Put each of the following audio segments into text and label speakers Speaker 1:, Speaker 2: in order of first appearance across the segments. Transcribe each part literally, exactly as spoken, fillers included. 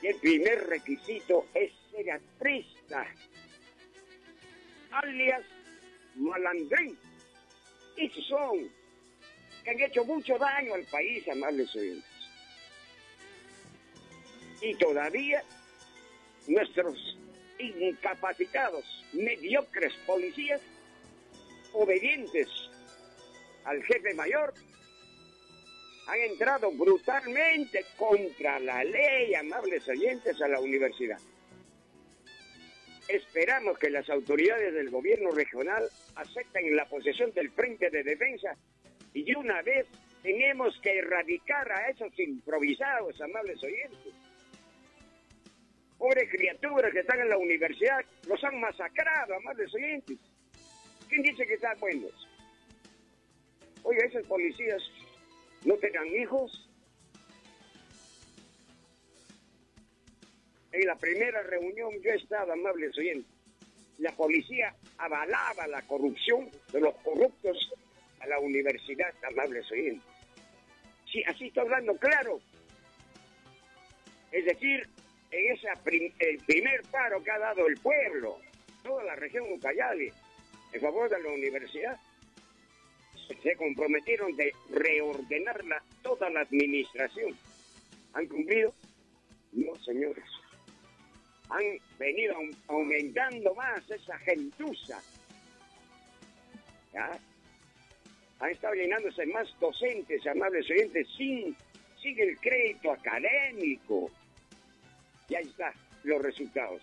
Speaker 1: el primer requisito es ser aprista, alias malandrín. Esos son que han hecho mucho daño al país, amables oyentes. Y todavía nuestros incapacitados, mediocres policías, obedientes al jefe mayor, han entrado brutalmente contra la ley, amables oyentes, a la universidad. Esperamos que las autoridades del gobierno regional acepten la posesión del Frente de Defensa y de una vez tenemos que erradicar a esos improvisados, amables oyentes. Pobres criaturas que están en la universidad, los han masacrado, amables oyentes. ¿Quién dice que están buenos? Oiga, esos policías no tengan hijos. En la primera reunión yo he estado, amables oyentes. La policía avalaba la corrupción de los corruptos a la universidad, amables oyentes. Sí, así está hablando claro. Es decir, en ese prim el primer paro que ha dado el pueblo, toda la región Ucayali, en favor de la universidad, se comprometieron de reordenarla toda la administración. ¿Han cumplido? No, señores. Han venido aumentando más esa gentuza. ¿Ya? Han estado llenándose más docentes, amables oyentes, sin, sin el crédito académico. Y ahí están los resultados.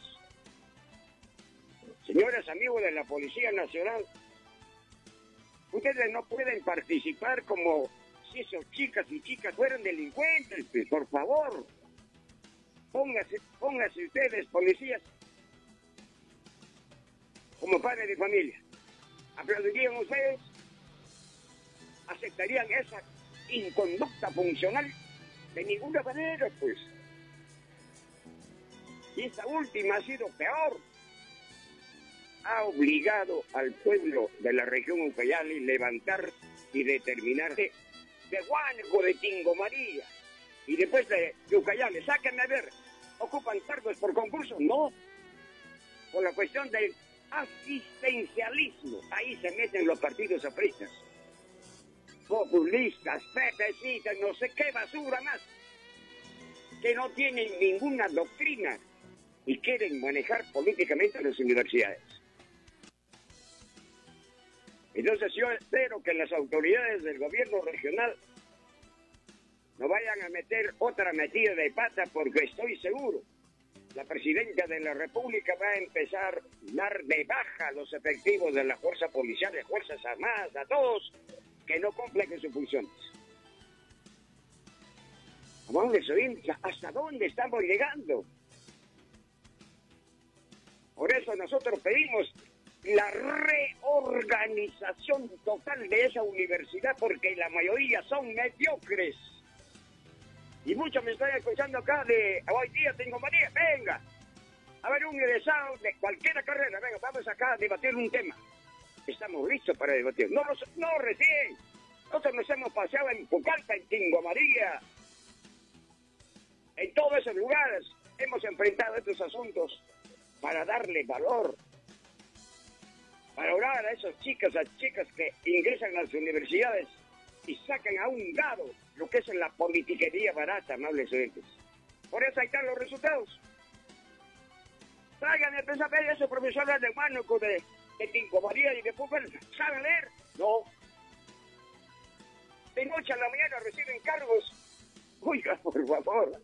Speaker 1: Señores amigos de la Policía Nacional, ustedes no pueden participar como si esos chicas y chicas fueran delincuentes, pues, por favor. Póngase, póngase ustedes, policías, como padres de familia. ¿Aplaudirían ustedes? ¿Aceptarían esa inconducta funcional? De ninguna manera, pues. Y esta última ha sido peor. Ha obligado al pueblo de la región Ucayali a levantar y determinarse de Huánuco, de Tingo María y después de, de Ucayali. Sáquenme a ver, ¿ocupan cargos por concurso? No, por la cuestión del asistencialismo. Ahí se meten los partidos apristas, populistas, pepecitas, no sé qué basura más, que no tienen ninguna doctrina y quieren manejar políticamente las universidades. Entonces yo espero que las autoridades del gobierno regional no vayan a meter otra metida de pata, porque estoy seguro, la presidenta de la República va a empezar a dar de baja los efectivos de la fuerza policial, de Fuerzas Armadas, a todos que no cumplen sus funciones. Amables oyentes, ¿hasta dónde estamos llegando? Por eso nosotros pedimos la reorganización total de esa universidad, porque la mayoría son mediocres. Y muchos me están escuchando acá de hoy día Tingo María. Venga, a ver, un egresado de cualquier carrera, venga, vamos acá a debatir un tema. Estamos listos para debatir. No, los, no recién. Nosotros nos hemos paseado en Pucallpa, en Tingo María, en todos esos lugares. Hemos enfrentado estos asuntos para darle valor, para orar a esos chicos, a chicas que ingresan a las universidades y sacan a un lado lo que es la politiquería barata, amables oyentes. Por eso ahí están los resultados. Traigan el pensamiento de esos profesores de Huánuco, de, de Tingo María y de Pucallpa. ¿Saben leer? No. De noche a la mañana reciben cargos. Oiga, por favor.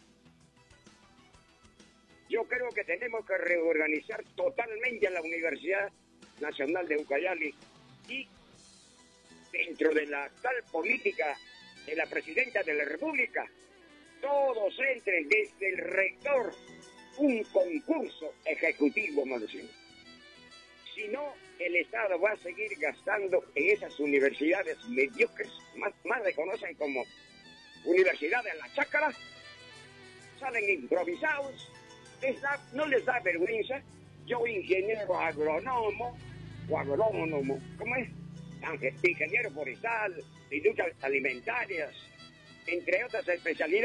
Speaker 1: Yo creo que tenemos que reorganizar totalmente a la Universidad Nacional de Ucayali y dentro de la tal política de la Presidenta de la República, todos entren desde el rector un concurso ejecutivo, más decimos. Si no, el Estado va a seguir gastando en esas universidades mediocres, más, más le conocen como universidades de la chácara, salen improvisados. Les da, no les da vergüenza. Yo, ingeniero agrónomo o agrónomo, ¿cómo es? Ingeniero forestal, industrias alimentarias, entre otras especialidades.